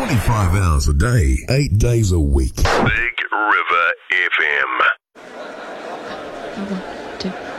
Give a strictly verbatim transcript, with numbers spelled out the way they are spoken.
twenty-five hours a day, eight days a week. Big River F M. One, two.